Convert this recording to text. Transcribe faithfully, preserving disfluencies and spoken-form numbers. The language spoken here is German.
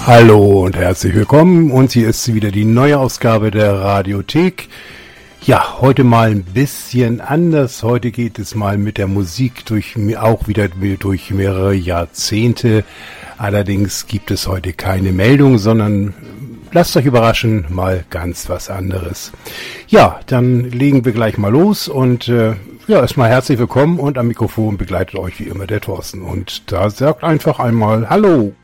Hallo und herzlich willkommen, und hier ist wieder die neue Ausgabe der Radiothek. Ja, heute mal ein bisschen anders. Heute geht es mal mit der Musik durch, auch wieder durch mehrere Jahrzehnte. Allerdings gibt es heute keine Meldung, sondern lasst euch überraschen, mal ganz was anderes. Ja, dann legen wir gleich mal los und äh, ja, erstmal herzlich willkommen, und am Mikrofon begleitet euch wie immer der Thorsten. Und da sagt einfach einmal Hallo.